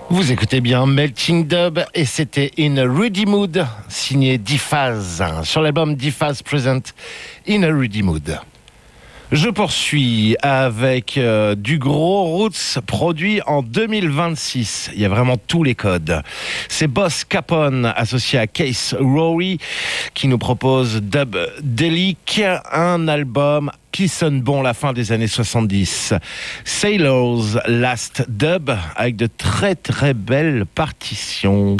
Vous écoutez bien Melting Dub et c'était In a Rudy Mood, signé D-Phase, sur l'album D-Phase Present In a Rudy Mood. Je poursuis avec du gros roots produit en 2026. Il y a vraiment tous les codes. C'est Boss Capone associé à Case Rory qui nous propose Dub Delic, un album qui sonne bon la fin des années 70. Sailor's Last Dub avec de très très belles partitions.